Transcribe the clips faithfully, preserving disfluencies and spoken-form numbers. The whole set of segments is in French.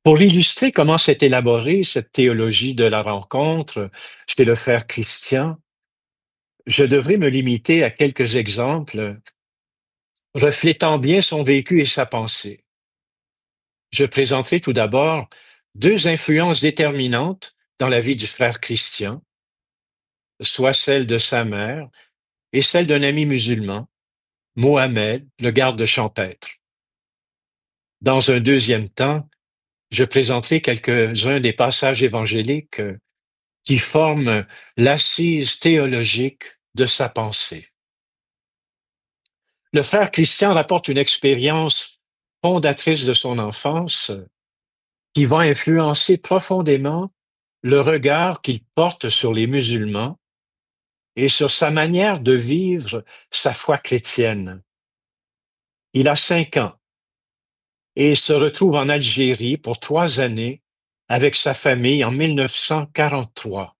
Pour illustrer comment s'est élaborée cette théologie de la rencontre chez le frère Christian, je devrais me limiter à quelques exemples reflétant bien son vécu et sa pensée. Je présenterai tout d'abord deux influences déterminantes dans la vie du frère Christian, soit celle de sa mère et celle d'un ami musulman, Mohamed, le garde champêtre. Dans un deuxième temps, je présenterai quelques-uns des passages évangéliques euh, qui forment l'assise théologique de sa pensée. Le frère Christian rapporte une expérience fondatrice de son enfance qui va influencer profondément le regard qu'il porte sur les musulmans et sur sa manière de vivre sa foi chrétienne. Il a cinq ans et se retrouve en Algérie pour trois années avec sa famille en mille neuf cent quarante-trois.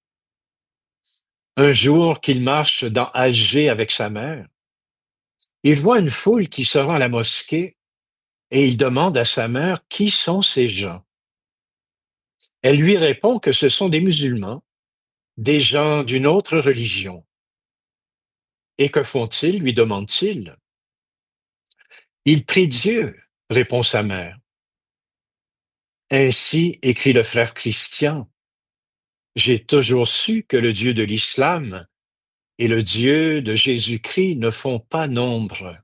Un jour qu'il marche dans Alger avec sa mère, il voit une foule qui se rend à la mosquée et il demande à sa mère qui sont ces gens. Elle lui répond que ce sont des musulmans, des gens d'une autre religion. Et que font-ils, lui demande-t-il. Ils prient Dieu, répond sa mère. Ainsi, écrit le frère Christian, j'ai toujours su que le Dieu de l'islam et le Dieu de Jésus-Christ ne font pas nombre.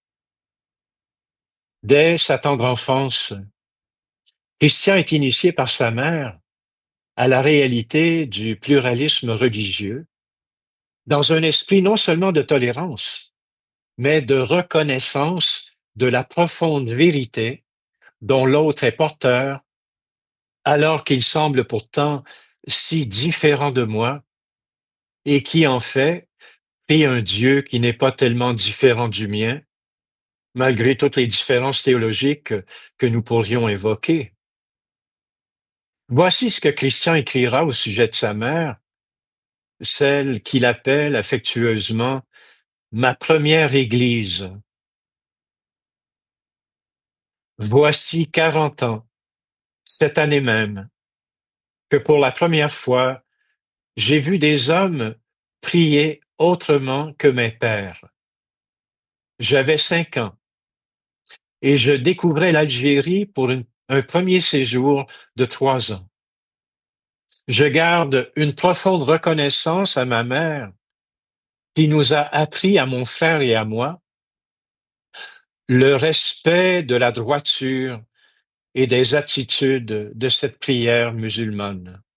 Dès sa tendre enfance, Christian est initié par sa mère à la réalité du pluralisme religieux dans un esprit non seulement de tolérance, mais de reconnaissance de la profonde vérité dont l'autre est porteur, alors qu'il semble pourtant si différent de moi et qui en fait prie un Dieu qui n'est pas tellement différent du mien, malgré toutes les différences théologiques que nous pourrions évoquer. Voici ce que Christian écrira au sujet de sa mère, celle qu'il appelle affectueusement ma première Église. Voici quarante ans, cette année même, que pour la première fois, j'ai vu des hommes prier autrement que mes pères. J'avais cinq ans et je découvrais l'Algérie pour une- un premier séjour de trois ans. Je garde une profonde reconnaissance à ma mère qui nous a appris à mon frère et à moi le respect de la droiture et des attitudes de cette prière musulmane.